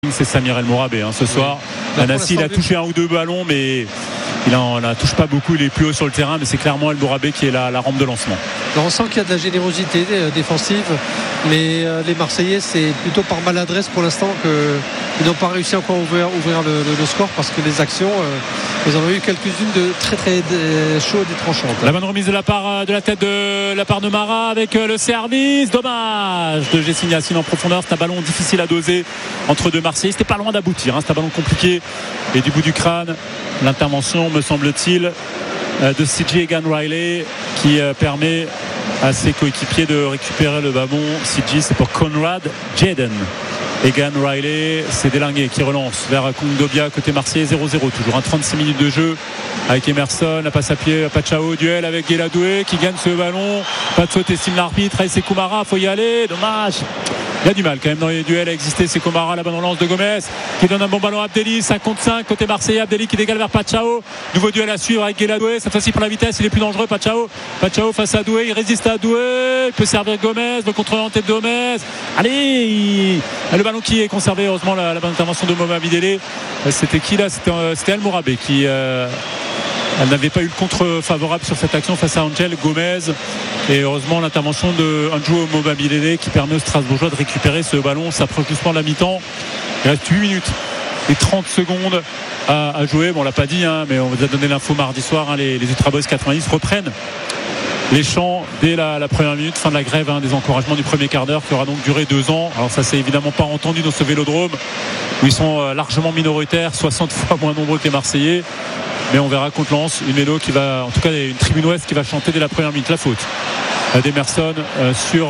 C'est Samir El Mourabé ce soir. Nanasi, il a touché un ou deux ballons, mais il en touche pas beaucoup. Il est plus haut sur le terrain, mais c'est clairement El Mourabé qui est la rampe de lancement. Alors on sent qu'il y a de la générosité défensive, mais les Marseillais, c'est plutôt par maladresse pour l'instant qu'ils n'ont pas réussi encore à ouvrir le score, parce que les actions, ils en ont eu quelques-unes de très très chaudes et tranchantes. La bonne remise de la part de Mara avec le service. Dommage de Jessin Yacine en profondeur. C'est un ballon difficile à doser entre deux Marseillais. C'était pas loin d'aboutir. C'est un ballon compliqué. Et du bout du crâne, l'intervention, me semble-t-il, de CJ Egan Riley qui permet à ses coéquipiers de récupérer le ballon. CJ, c'est pour Conrad Jaden. Egan Riley, c'est Delanguet qui relance vers Kondogbia côté Marseillais. 0-0 toujours, 36 minutes de jeu avec Emerson, la passe à pied, Pachao, duel avec Guéladoué qui gagne ce ballon. Pas de faute, estime l'arbitre. C'est Koumara, faut y aller, dommage. Il y a du mal quand même dans les duels à exister. C'est Koumara, la bonne relance de Gomez qui donne un bon ballon à Abdelli. 5 contre 5 côté Marseillais. Abdelli qui dégale vers Pachao. Nouveau duel à suivre avec Guéladoué. Cette fois-ci pour la vitesse, il est plus dangereux. Pachao face à Doué. Il résiste à Doué. Il peut servir Gomez. Le contrôle en tête de Gomez. Allez, le ballon qui est conservé. Heureusement la bonne intervention de Mohamed Délé. C'était qui là? C'était El Mourabé qui elle n'avait pas eu le contre favorable sur cette action face à Angel Gomez, et heureusement l'intervention de Anjou Mobabilele qui permet aux Strasbourgeois de récupérer ce ballon. Ça approche doucement de la mi-temps. Il reste 8 minutes et 30 secondes à jouer. Bon, on l'a pas dit mais on vous a donné l'info mardi soir. Les Ultra Boys 90 reprennent les chants dès la première minute, fin de la grève des encouragements du premier quart d'heure qui aura donc duré 2 ans. Alors ça s'est évidemment pas entendu dans ce Vélodrome où ils sont largement minoritaires, 60 fois moins nombreux que les Marseillais. Mais on verra contre Lens une mélo qui va, en tout cas une tribune ouest qui va chanter dès la première minute. La faute d'Emerson sur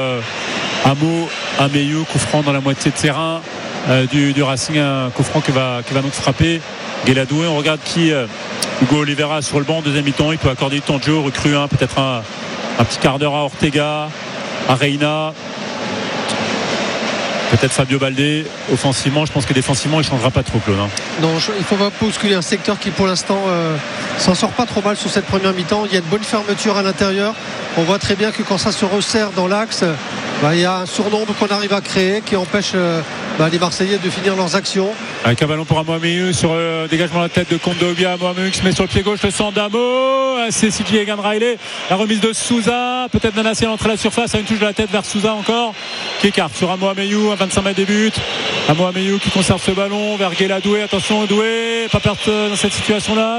Amo Ameyu, coup franc dans la moitié de terrain du Racing, un coup franc qui va donc frapper Guéladoué. On regarde qui Hugo Oliveira sur le banc, deuxième mi-temps. Il peut accorder du temps de jeu, recrue peut-être un petit quart d'heure à Ortega, à Reina, peut-être Fabio Baldé. Offensivement, je pense que défensivement il ne changera pas trop, Claude. Non, il faut pas bousculer un secteur qui pour l'instant s'en sort pas trop mal sur cette première mi-temps. Il y a de bonnes fermetures à l'intérieur. On voit très bien que quand ça se resserre dans l'axe, il y a un surnombre qu'on arrive à créer qui empêche les Marseillais de finir leurs actions. Avec un ballon pour Amoameyou sur dégagement de la tête de Kondogbia. Amoameyou qui se met sur le pied gauche, le centre d'Amo. C'est CJ Egan Riley. La remise de Souza. Peut-être Nanasi à l'entrée de la surface. À une touche de la tête vers Souza encore. Qui écarte sur Amoameyou à 25 mètres des buts. Amoameyou qui conserve ce ballon vers Guéladoué. Attention, Doué. Pas perdre dans cette situation-là.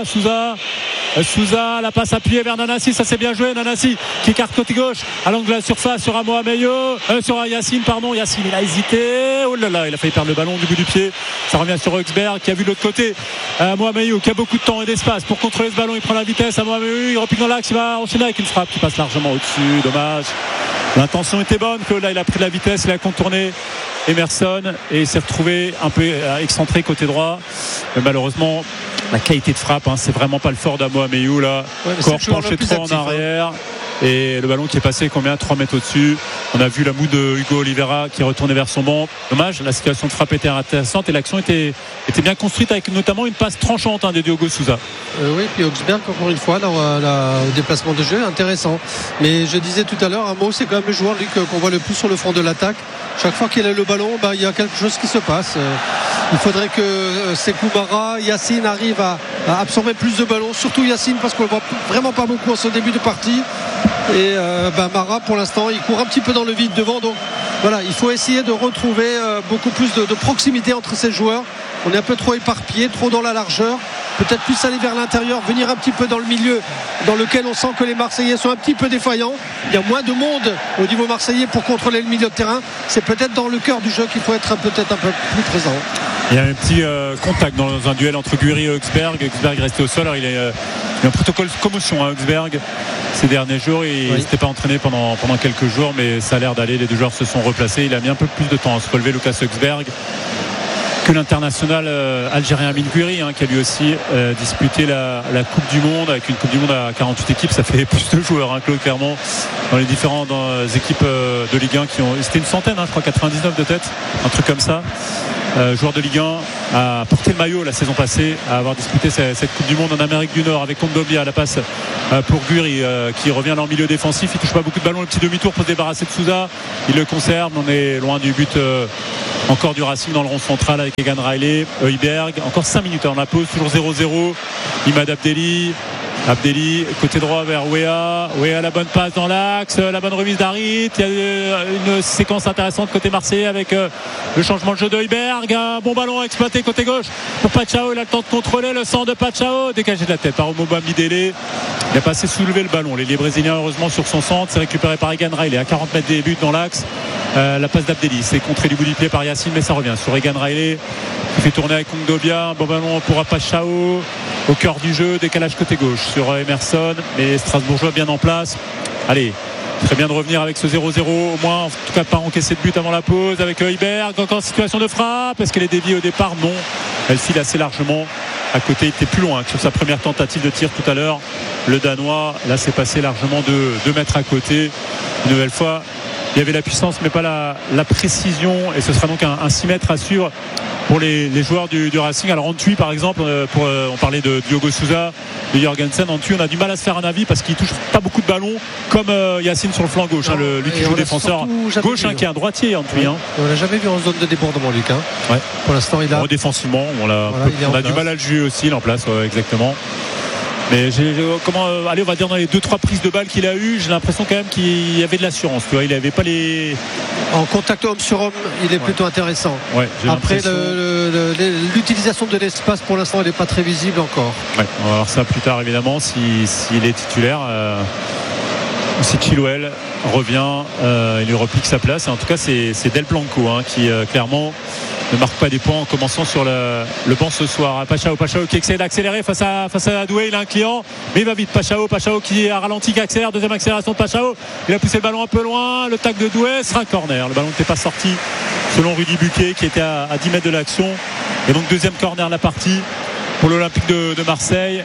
Souza, la passe appuyée vers Nanasi. Ça c'est bien joué. Nanasi qui écarte côté gauche à l'angle de la surface sur Amoameyou. Sur Yacine, pardon. Yacine, il a hésité. Oh là là, il a failli perdre le ballon du bout du pied. Ça revient sur Huxberg qui a vu de l'autre côté Mohamedou qui a beaucoup de temps et d'espace pour contrôler ce ballon. Il prend la vitesse à Mohamedou, il repique dans l'axe, il va enchaîner avec une frappe qui passe largement au-dessus. Dommage. L'intention était bonne, que là il a pris de la vitesse, il a contourné Emerson et s'est retrouvé un peu excentré côté droit. Mais malheureusement la qualité de frappe, c'est vraiment pas le fort d'Amoameyou là. Corps penché trop en arrière. Et le ballon qui est passé 3 mètres au-dessus. On a vu la moue de Hugo Oliveira qui est retourné vers son banc. Dommage, la situation de frappe était intéressante et l'action était bien construite avec notamment une passe tranchante de Diogo Souza. Oui, puis Augsberg encore une fois dans le déplacement de jeu intéressant. Mais je disais tout à l'heure, Amo c'est quand même le joueur qu'on voit le plus sur le front de l'attaque. Chaque fois qu'il a le ballon, il y a quelque chose qui se passe. Il faudrait que Sekou Mara, Yacine arrive à absorber plus de ballons, surtout Yacine parce qu'on ne voit vraiment pas beaucoup en ce début de partie. Et Mara pour l'instant il court un petit peu dans le vide devant, donc voilà, il faut essayer de retrouver beaucoup plus de proximité entre ces joueurs. On est un peu trop éparpillé, trop dans la largeur, peut-être plus aller vers l'intérieur, venir un petit peu dans le milieu dans lequel on sent que les Marseillais sont un petit peu défaillants. Il y a moins de monde au niveau marseillais pour contrôler le milieu de terrain. C'est peut-être dans le cœur du jeu qu'il faut être peut-être un peu plus présent. Il y a un petit contact dans un duel entre Guiri et Huxberg. Huxberg est resté au sol. Alors il y a un protocole de commotion à Huxberg ces derniers jours. Il ne s'était pas entraîné pendant quelques jours, mais ça a l'air d'aller. Les deux joueurs se sont replacés. Il a mis un peu plus de temps à se relever, Lucas Huxberg, que l'international algérien Amin Guiri, qui a lui aussi disputé la Coupe du Monde. Avec une Coupe du Monde à 48 équipes, ça fait plus de joueurs, Claude, clairement, dans les différentes équipes de Ligue 1 c'était une centaine, je crois, 99 de tête, un truc comme ça. Joueur de Ligue 1, a porté le maillot la saison passée, à avoir disputé cette Coupe du Monde en Amérique du Nord avec Kondogbia. La passe pour Guiri qui revient là en milieu défensif. Il touche pas beaucoup de ballons, le petit demi-tour pour se débarrasser de Souza. Il le conserve. On est loin du but Encore du Racing dans le rond central avec Egan Riley, Heuberg. Encore 5 minutes avant la pause, toujours 0-0. Imad Abdelli, côté droit vers Wea, la bonne passe dans l'axe, la bonne remise d'Harit. Il y a une séquence intéressante côté marseillais avec le changement de jeu de Heuberg. Un bon ballon exploité côté gauche pour Pachao. Il a le temps de contrôler le centre de Pachao, dégagé de la tête par Omoba Midele. Il a pas assez soulevé le ballon. Les Brésiliens heureusement sur son centre. C'est récupéré par Egan Riley à 40 mètres des buts dans l'axe. La passe d'Abdelli, c'est contré du bout du pied par Yacine, mais ça revient sur Egan Riley qui fait tourner avec Kondogbia. Un bon ballon pour Pachao au cœur du jeu, décalage côté gauche sur Emerson, mais Strasbourgeois bien en place. Allez, très bien de revenir avec ce 0-0 au moins, en tout cas pas encaisser de but avant la pause avec Heuberg, encore en situation de frappe. Est-ce qu'elle est déviée au départ? Non, elle file assez largement à côté, il était plus loin que sur sa première tentative de tir tout à l'heure. Le Danois, là c'est passé largement de 2 mètres à côté. Une nouvelle fois, il y avait la puissance mais pas la précision, et ce sera donc un 6 mètres à suivre pour les joueurs du Racing. Alors Antwi par exemple, on parlait de Diogo Souza, de Jorgensen. Antwi, on a du mal à se faire un avis parce qu'il touche pas beaucoup de ballons comme Yacine sur le flanc gauche, lui qui joue défenseur gauche, qui est un droitier. Antwi, on l'a jamais vu en zone de débordement, Luc. Ouais. Pour l'instant il a défensivement on a du mal à le jouer aussi, il est en place, exactement. Mais on va dire dans les 2-3 prises de balles qu'il a eu, j'ai l'impression quand même qu'il y avait de l'assurance. Tu vois, il avait pas les. En contact homme sur homme, il est plutôt intéressant. Ouais, après l'utilisation de l'espace, pour l'instant, elle n'est pas très visible encore. Ouais, on va voir ça plus tard évidemment s'il est titulaire. Si Chilwell revient, il lui replique sa place. Et en tout cas, c'est Del Blanco qui clairement ne marque pas des points en commençant sur le banc ce soir. Pachao qui essaie d'accélérer face à Doué, il a un client mais il va vite. Pachao qui a ralenti, qui accélère, deuxième accélération de Pachao, il a poussé le ballon un peu loin, le tac de Doué sera un corner. Le ballon n'était pas sorti selon Rudy Buquet qui était à 10 mètres de l'action, et donc deuxième corner de la partie pour l'Olympique de Marseille.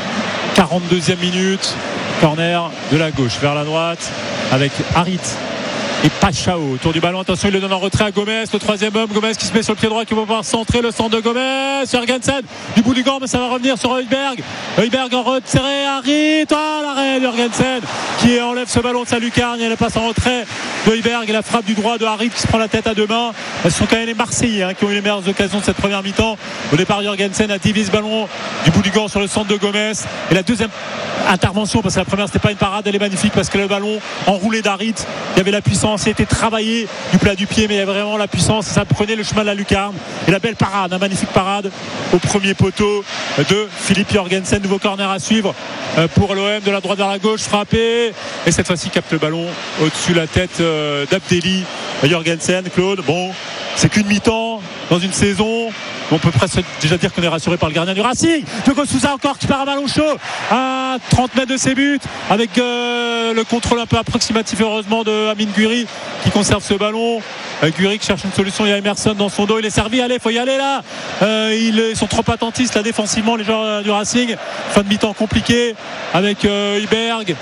42e minute, corner de la gauche vers la droite avec Harit et Pachao autour du ballon. Attention, il le donne en retrait à Gomez, le troisième homme. Gomez qui se met sur le pied droit, qui va pouvoir centrer le centre de Gomez. Jorgensen du bout du gant, mais ça va revenir sur Heuberg en retiré. Harit, l'arrêt de Jorgensen qui enlève ce ballon de sa lucarne. Il passe en retrait de Heuberg et la frappe du droit de Harit qui se prend la tête à 2 mains. Ce sont quand même les Marseillais qui ont eu les meilleures occasions de cette première mi-temps. Au départ, Jorgensen a divisé ce ballon du bout du gant sur le centre de Gomez, et la deuxième intervention, parce que la première c'était pas une parade, elle est magnifique parce que le ballon enroulé d'Harit, il y avait la puissance, il était travaillé du plat du pied, mais il y avait vraiment la puissance, ça prenait le chemin de la lucarne, et la belle parade, magnifique parade au premier poteau de Philippe Jorgensen. Nouveau corner à suivre pour l'OM, de la droite vers la gauche, frappé, et cette fois-ci capte le ballon au-dessus de la tête d'Abdelli. Jorgensen, Claude, bon, c'est qu'une mi-temps dans une saison. On peut presque déjà dire qu'on est rassuré par le gardien du Racing. Diogo Souza encore qui part à ballon chaud à 30 mètres de ses buts, avec le contrôle un peu approximatif heureusement de Amine Guri qui conserve ce ballon. Guri qui cherche une solution, il y a Emerson dans son dos, il est servi, allez, faut y aller là. Ils sont trop attentistes là défensivement, les joueurs du Racing. Fin de mi-temps compliqué avec Heuberg,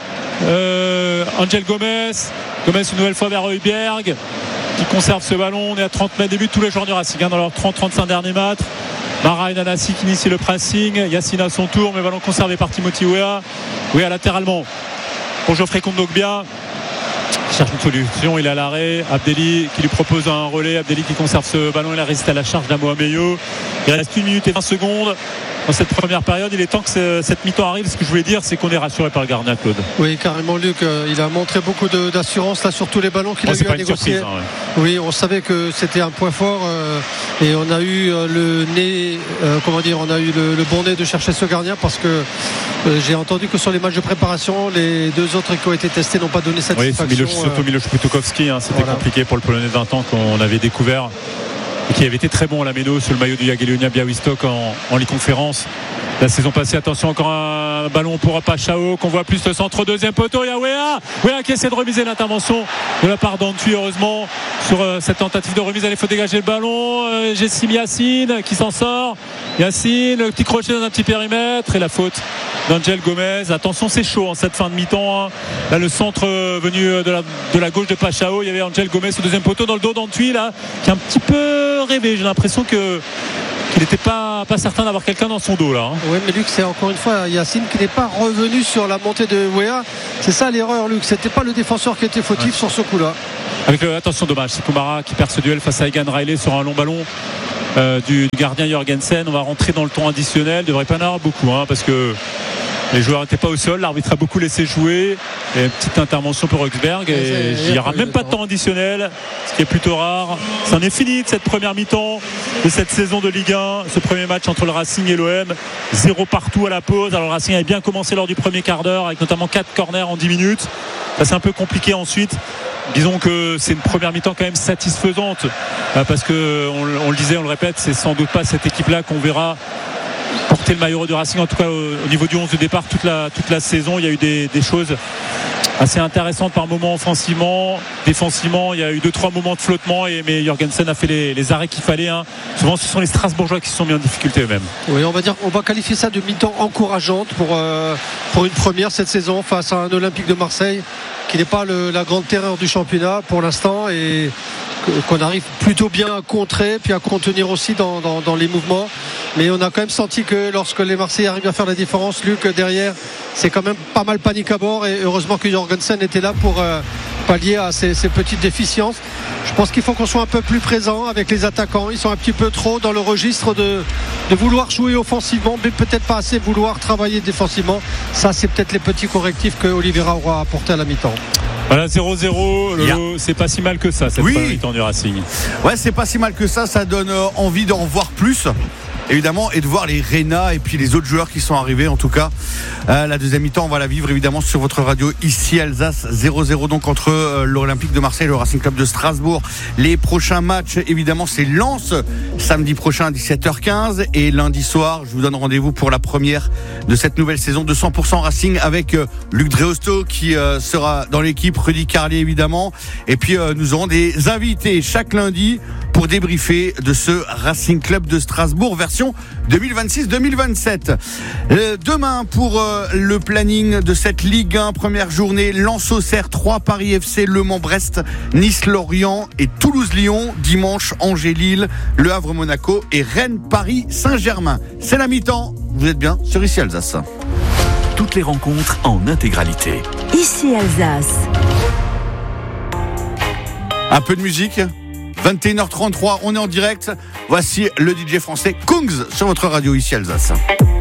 Angel Gomez une nouvelle fois vers Heuberg qui conserve ce ballon. On est à 30 mètres des buts, tous les joueurs du Racing dans leurs 30-35 derniers mètres. Mara et Nanasi qui initie le pressing, Yacine à son tour, mais ballon conservé par Timothy Weah latéralement pour Geoffrey Kondogbia. Il cherche une solution, il est à l'arrêt. Abdelli qui lui propose un relais, Abdelli qui conserve ce ballon, il a résisté à la charge d'Amoameyo. Il reste 1 minute et 20 secondes dans cette première période. Il est temps que cette mi-temps arrive. Ce que je voulais dire, c'est qu'on est rassuré par le gardien, Claude. Oui, carrément, Luc, il a montré beaucoup d'assurance là sur tous les ballons qu'il a eu à négocier. Oui, on savait que c'était un point fort, et on a eu le nez, on a eu le bon nez de chercher ce gardien, parce que j'ai entendu que sur les matchs de préparation, les 2 autres qui ont été testés n'ont pas donné satisfaction. Oui, surtout Miloš Putukowski, c'était compliqué pour le Polonais de 20 ans qu'on avait découvert et qui avait été très bon à la Méno sous le maillot du Jagiellonia Białystok en Ligue Conférence la saison passée. Attention, encore un ballon pour Pachao qu'on voit plus le centre, deuxième poteau. Il y a Weah qui essaie de remiser l'intervention de la part d'Antwi, heureusement sur cette tentative de remise. Il faut dégager le ballon. Jessim Yacine qui s'en sort. Yacine, le petit crochet dans un petit périmètre, et la faute d'Angel Gomez. Attention, c'est chaud en cette fin de mi-temps. Là, le centre venu de la gauche de Pachao, il y avait Angel Gomez au deuxième poteau dans le dos d'Antwi là, qui a un petit peu rêvé. J'ai l'impression qu'il n'était pas certain d'avoir quelqu'un dans son dos là. Oui, mais Luc, c'est encore une fois Yacine qui n'est pas revenu sur la montée de Weah. C'est ça l'erreur, Luc. C'était pas le défenseur qui était fautif sur ce coup-là. Avec attention, dommage, c'est Kumara qui perd ce duel face à Egan Riley sur un long ballon du gardien Jorgensen. On va rentrer dans le temps additionnel. Il ne devrait pas en avoir beaucoup, parce que les joueurs n'étaient pas au sol. L'arbitre a beaucoup laissé jouer. Et une petite intervention pour Augsburg. Et il n'y aura même pas de temps additionnel, ce qui est plutôt rare. Ça en est fini de cette première mi-temps de cette saison de Ligue 1. Ce premier match entre le Racing et l'OM. 0 partout à la pause. Alors le Racing avait bien commencé lors du premier quart d'heure avec notamment 4 corners en 10 minutes. Ça c'est un peu compliqué ensuite. Disons que c'est une première mi-temps quand même satisfaisante parce que on le disait, on le répète, c'est sans doute pas cette équipe-là qu'on verra porter le maillot du Racing, en tout cas au niveau du 11 de départ toute la saison. Il y a eu des choses assez intéressantes par moments offensivement, défensivement. Il y a eu 2-3 moments de flottement mais Jorgensen a fait les arrêts qu'il fallait. Souvent ce sont les Strasbourgeois qui se sont mis en difficulté eux-mêmes. Oui, on va qualifier ça de mi-temps encourageante pour une première cette saison face à un Olympique de Marseille qui n'est pas la grande terreur du championnat pour l'instant et qu'on arrive plutôt bien à contrer puis à contenir aussi dans les mouvements. Mais on a quand même senti que lorsque les Marseillais arrivent à faire la différence, Luc, derrière, c'est quand même pas mal panique à bord et heureusement que Jorgensen était là pour pallier à ces petites déficiences. Je pense qu'il faut qu'on soit un peu plus présent avec les attaquants. Ils sont un petit peu trop dans le registre de vouloir jouer offensivement, mais peut-être pas assez vouloir travailler défensivement. Ça, c'est peut-être les petits correctifs que Oliveira aura apporté à la mi-temps. Voilà, 0-0, c'est pas si mal que ça, cette première mi-temps du Racing. Ouais, c'est pas si mal que ça donne envie d'en voir plus. Évidemment, et de voir les Reina et puis les autres joueurs qui sont arrivés. En tout cas, la deuxième mi-temps, on va la vivre évidemment sur votre radio ici Alsace. 0-0 donc entre l'Olympique de Marseille et le Racing Club de Strasbourg. Les prochains matchs, évidemment, c'est Lens samedi prochain à 17h15 et lundi soir, je vous donne rendez-vous pour la première de cette nouvelle saison de 100% Racing avec Luc Dreosto qui sera dans l'équipe, Rudy Carlier évidemment, et puis nous aurons des invités chaque lundi pour débriefer de ce Racing Club de Strasbourg version 2026-2027. Demain pour le planning de cette Ligue 1, première journée, Lens-Auxerre 3, Paris FC, Le Mans-Brest, Nice-Lorient et Toulouse-Lyon. Dimanche, Angers-Lille, Le Havre-Monaco et Rennes-Paris-Saint-Germain. C'est la mi-temps, vous êtes bien sur Ici Alsace. Toutes les rencontres en intégralité. Ici Alsace. Un peu de musique. 21h33, on est en direct. Voici le DJ français Kungs sur votre radio ici Alsace.